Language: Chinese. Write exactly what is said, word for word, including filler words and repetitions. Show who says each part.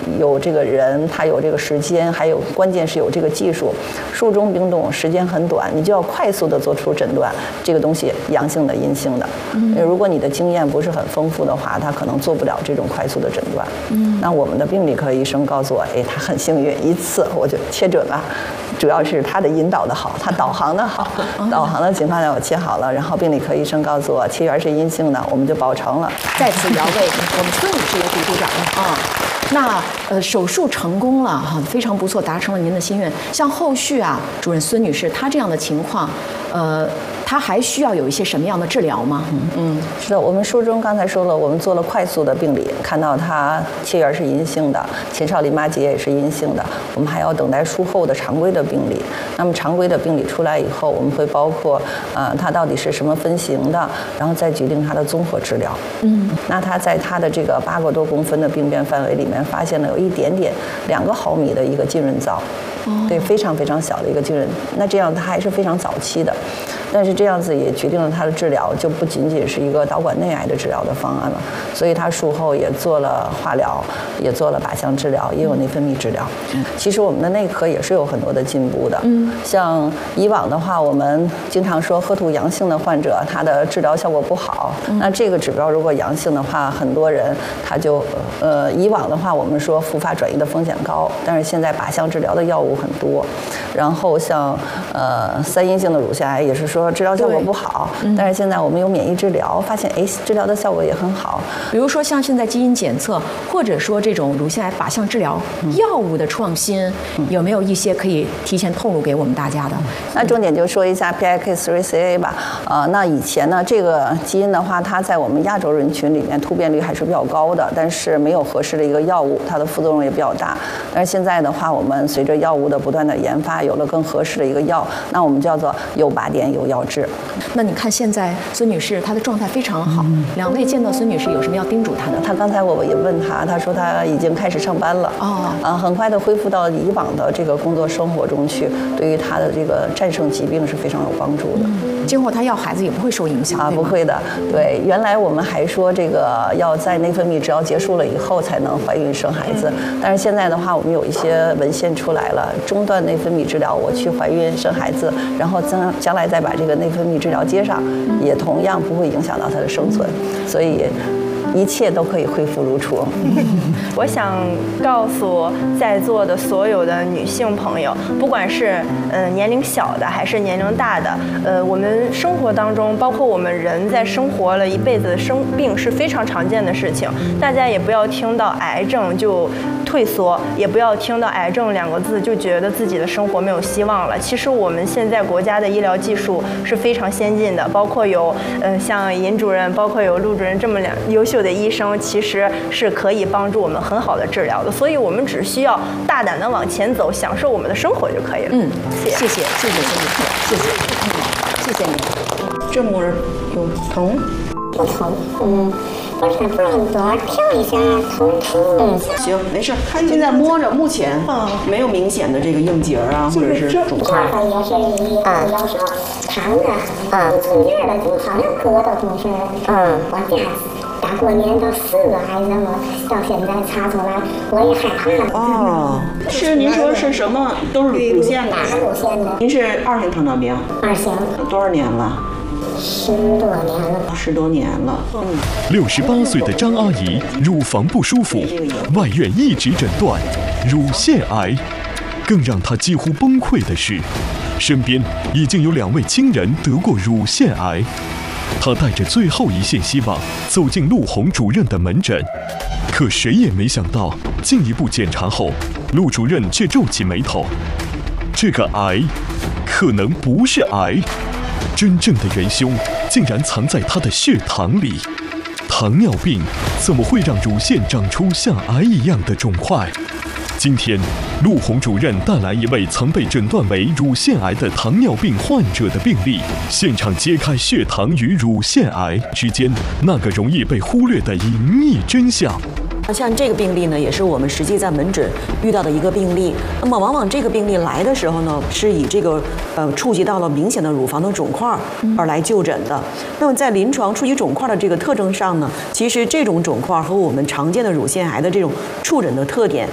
Speaker 1: 有这个人，他有这个时间，还有关键是有这个技术。术中冰冻时间很短，你就要快速的做出诊断，这个东西阳性的、阴性的。嗯，如果你的经验不是很丰富的话，他可能做不了这种快速的诊断。嗯，那我们的病理科医生告诉我，哎，他很幸运，一次我就切准了。主要是他的引导的好，他导航的好，导航的情况下我切好了，然后病理科医生告诉我切缘是阴性的，我们就保成了。
Speaker 2: 再次要为我们孙女士也鼓鼓掌啊！那呃手术成功了哈，非常不错，达成了您的心愿。像后续啊，主任孙女士她这样的情况，呃。他还需要有一些什么样的治疗吗？
Speaker 1: 嗯嗯，是的，我们书中刚才说了，我们做了快速的病理，看到他切缘是阴性的，前哨淋巴结也是阴性的，我们还要等待术后的常规的病理。那么常规的病理出来以后，我们会包括呃他到底是什么分型的，然后再决定他的综合治疗。嗯，那他在他的这个八个多公分的病变范围里面，发现了有一点点两个毫米的一个浸润灶。对，非常非常小的一个浸润，那这样它还是非常早期的，但是这样子也决定了它的治疗就不仅仅是一个导管内癌的治疗的方案了，所以它术后也做了化疗，也做了靶向治疗，也有内分泌治疗。嗯，其实我们的内科也是有很多的进步的。嗯，像以往的话，我们经常说喝吐阳性的患者，他的治疗效果不好。嗯，那这个指标如果阳性的话，很多人他就呃，以往的话我们说复发转移的风险高，但是现在靶向治疗的药物很多，然后像呃三阴性的乳腺癌也是说治疗效果不好，嗯，但是现在我们有免疫治疗，发现哎治疗的效果也很好。
Speaker 2: 比如说像现在基因检测，或者说这种乳腺癌靶向治疗，嗯，药物的创新，嗯，有没有一些可以提前透露给我们大家的？
Speaker 1: 那重点就说一下 P I K 三 C A 吧。呃，那以前呢这个基因的话，它在我们亚洲人群里面突变率还是比较高的，但是没有合适的一个药物，它的副作用也比较大。但是现在的话，我们随着药物的不断的研发，有了更合适的一个药，那我们叫做有靶点有药治。
Speaker 2: 那你看现在孙女士她的状态非常好，嗯，两位见到孙女士有什么要叮嘱她的？
Speaker 1: 她刚才我也问她，她说她已经开始上班了，哦，啊，很快的恢复到以往的这个工作生活中去，对于她的这个战胜疾病是非常有帮助的。
Speaker 2: 嗯，今后她要孩子也不会受影响
Speaker 1: 啊，不会的。对，原来我们还说这个要在内分泌治疗结束了以后才能怀孕生孩子，嗯，但是现在的话，我们有一些文献出来了，中断内分泌治疗，我去怀孕生孩子，然后将将来再把这个内分泌治疗接上，也同样不会影响到她的生存，所以一切都可以恢复如初。
Speaker 3: 我想告诉在座的所有的女性朋友，不管是呃年龄小的还是年龄大的，呃，我们生活当中，包括我们人在生活了一辈子，生病是非常常见的事情。大家也不要听到癌症就退缩，也不要听到癌症两个字就觉得自己的生活没有希望了。其实我们现在国家的医疗技术是非常先进的，包括有呃像尹主任，包括有陆主任这么两优秀的医生，其实是可以帮助我们很好的治疗的。所以我们只需要大胆的往前走，享受我们的生活就可以了。
Speaker 2: 嗯，谢谢，谢谢，谢谢，谢谢，谢谢你。
Speaker 4: 这么有疼？
Speaker 5: 不疼，嗯。我是不让多跳一下，头疼。嗯，
Speaker 4: 行，没事。现在摸着，目前没有明显的这个硬结啊，或者是肿块。
Speaker 5: 这个也是一个有时候疼的，嗯，从这儿的就好像疙瘩都是，嗯，我家大过年都四个孩子了，到现在查出来，我也害怕。
Speaker 4: 哦，是您说是什么？都是乳腺的。
Speaker 5: 乳腺的。
Speaker 4: 您是二型糖尿病？
Speaker 5: 二型。
Speaker 4: 多少年了？
Speaker 5: 十多年了，
Speaker 4: 十多年了。嗯，
Speaker 6: 六十八岁的张阿姨乳房不舒服，外院一直诊断乳腺癌。更让她几乎崩溃的是，身边已经有两位亲人得过乳腺癌。她带着最后一线希望走进陆红主任的门诊，可谁也没想到，进一步检查后，陆主任却皱起眉头：这个癌可能不是癌。真正的元凶竟然藏在他的血糖里。糖尿病怎么会让乳腺长出像癌一样的肿块？今天，陆红主任带来一位曾被诊断为乳腺癌的糖尿病患者的病例，现场揭开血糖与乳腺癌之间那个容易被忽略的隐秘真相。
Speaker 7: 像这个病例呢，也是我们实际在门诊遇到的一个病例。那么，往往这个病例来的时候呢，是以这个呃触及到了明显的乳房的肿块而来就诊的。那么，在临床触及肿块的这个特征上呢，其实这种肿块和我们常见的乳腺癌的这种触诊的特点